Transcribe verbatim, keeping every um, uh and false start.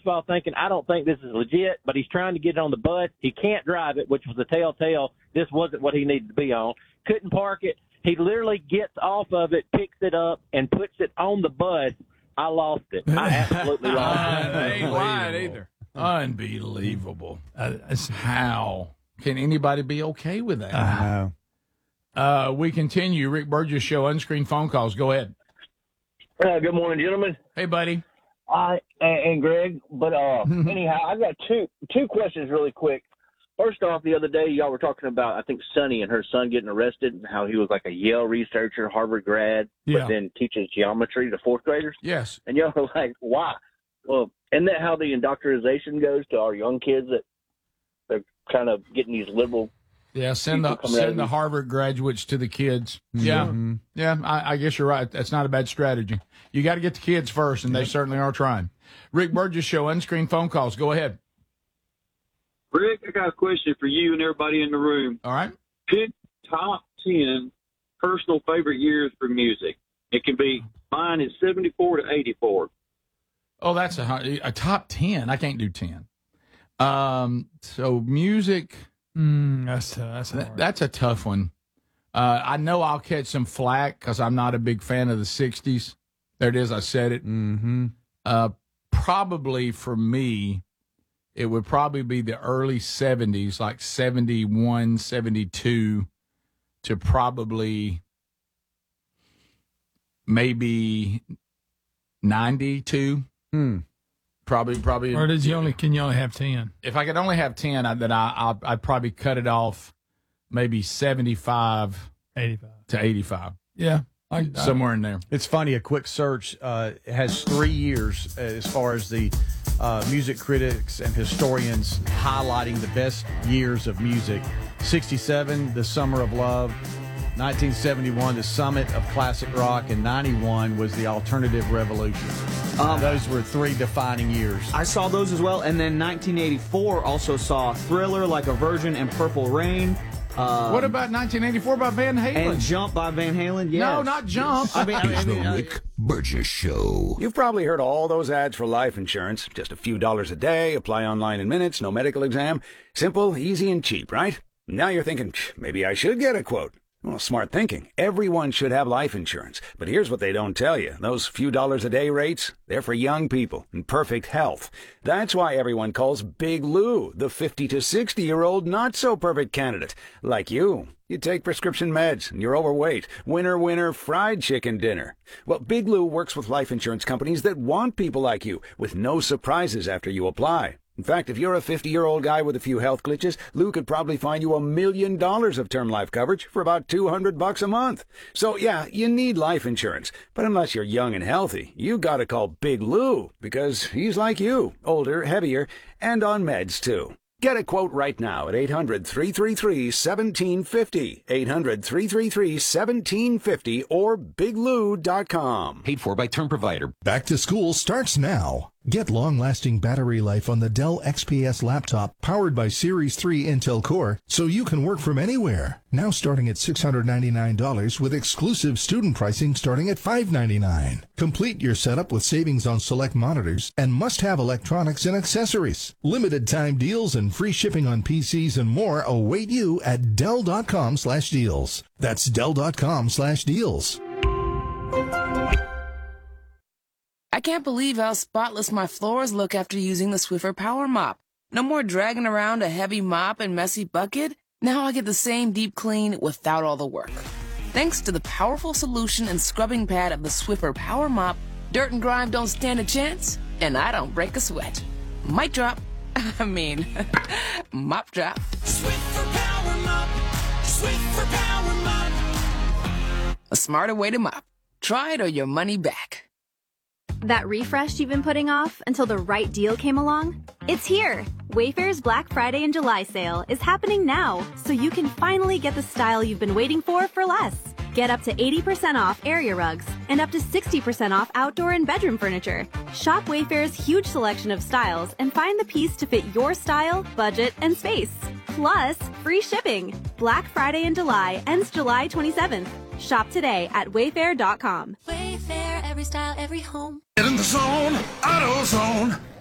of all thinking, I don't think this is legit, but he's trying to get it on the bus. He can't drive it, which was a telltale. This wasn't what he needed to be on. Couldn't park it. He literally gets off of it, picks it up, and puts it on the bus. I lost it. I absolutely lost it. I ain't lying either. Unbelievable. Uh, How can anybody be okay with that? I know. Uh, we continue. Rick Burgess Show, unscreened phone calls. Go ahead. Uh, good morning, gentlemen. Hey, buddy. I and, and Greg, but uh, anyhow, I got two two questions really quick. First off, the other day y'all were talking about I think Sunny and her son getting arrested and how he was like a Yale researcher, Harvard grad, Yeah. but then teaches geometry to fourth graders. Yes. And y'all were like, why? Well, isn't that how the indoctrination goes to our young kids that they're kind of getting these liberal? Yeah, send the send the Harvard graduates to the kids. Yeah, Mm-hmm. yeah. I, I guess you're right. That's not a bad strategy. You got to get the kids first, and they certainly are trying. Rick Burgess Show, unscreened phone calls. Go ahead. Rick, I got a question for you and everybody in the room. All right. Pick top ten personal favorite years for music. It can be mine is seventy-four to eighty-four. Oh, that's a a top ten. I can't do ten. Um. So music. Mm, that's uh, that's Th- that's a tough one. Uh, I know I'll catch some flack because I'm not a big fan of the sixties. There it is. I said it. Mm-hmm. Uh, probably for me, it would probably be the early seventies, like seventy-one, seventy-two, to probably maybe ninety-two. Hmm. Probably, probably. Or does you only can you only have ten? If I could only have ten, I, then I, I I'd probably cut it off, maybe seventy-five, eighty-five to eighty-five. Yeah, I, somewhere in there. It's funny. A quick search uh, has three years as far as the uh, music critics and historians highlighting the best years of music. sixty-seven, The Summer of Love. nineteen seventy-one, the summit of classic rock, and ninety-one was the alternative revolution. Um, those were three defining years. I saw those as well, and then nineteen eighty-four also saw Thriller, Like a Virgin, and Purple Rain. Um, What about nineteen eighty-four by Van Halen? And Jump by Van Halen? Yes. No, not Jump. I mean, I mean, I It's the mean, uh, Rick Burgess Show. You've probably heard all those ads for life insurance. Just a few dollars a day, apply online in minutes, no medical exam. Simple, easy, and cheap, right? Now you're thinking, maybe I should get a quote. Well, smart thinking. Everyone should have life insurance. But here's what they don't tell you. Those few dollars a day rates, they're for young people in perfect health. That's why everyone calls Big Lou the fifty to sixty-year-old not-so-perfect candidate. Like you. You take prescription meds, and you're overweight. Winner, winner, fried chicken dinner. Well, Big Lou works with life insurance companies that want people like you, with no surprises after you apply. In fact, if you're a fifty-year-old guy with a few health glitches, Lou could probably find you a million dollars of term life coverage for about two hundred bucks a month. So, yeah, you need life insurance. But unless you're young and healthy, you gotta call Big Lou, because he's like you, older, heavier, and on meds, too. Get a quote right now at eight hundred, three three three, one seven five zero, eight hundred, three three three, one seven five zero, or big lou dot com. Paid for by term provider. Back to school starts now. Get long-lasting battery life on the Dell X P S laptop powered by Series three Intel Core so you can work from anywhere. Now starting at six hundred ninety-nine dollars with exclusive student pricing starting at five hundred ninety-nine dollars. Complete your setup with savings on select monitors and must-have electronics and accessories. Limited time deals and free shipping on P Cs and more await you at Dell.com slash deals. That's Dell.com slash deals. I can't believe how spotless my floors look after using the Swiffer Power Mop. No more dragging around a heavy mop and messy bucket. Now I get the same deep clean without all the work. Thanks to the powerful solution and scrubbing pad of the Swiffer Power Mop, dirt and grime don't stand a chance, and I don't break a sweat. Mic drop. I mean, mop drop. Swiffer Power Mop. Swiffer Power Mop. A smarter way to mop. Try it or your money back. That refresh you've been putting off until the right deal came along? It's here! Wayfair's Black Friday and July sale is happening now, so you can finally get the style you've been waiting for for less. Get up to eighty percent off area rugs and up to sixty percent off outdoor and bedroom furniture. Shop Wayfair's huge selection of styles and find the piece to fit your style, budget, and space. Plus, free shipping. Black Friday in July ends July twenty-seventh. Shop today at wayfair dot com. Wayfair, every style, every home. Get in the zone, AutoZone.